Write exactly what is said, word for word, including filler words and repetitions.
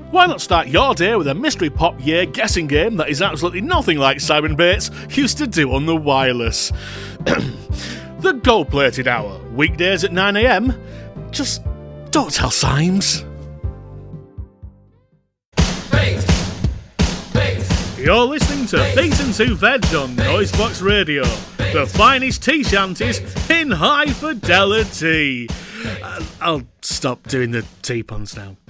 Why not start your day with a mystery pop year guessing game that is absolutely nothing like Simon Bates used to do on the wireless? The Gold-Plated Hour, weekdays at nine a m. Just don't tell Symes. Bait! Bait! You're listening to Beat and Two Veg on Noisebox Radio, the finest tea shanties in high fidelity. Uh, I'll stop doing the tea puns now.